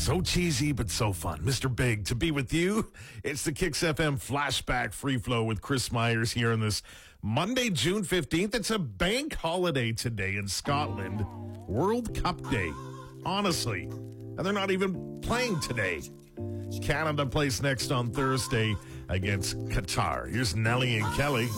So cheesy, but so fun. Mr. Big, to be with you. It's the Kicks FM Flashback Free Flow with Chris Myers here on this Monday, June 15th. It's a bank holiday today in Scotland. World Cup Day. Honestly. And they're not even playing today. Canada plays next on Thursday against Qatar. Here's Nelly and Kelly.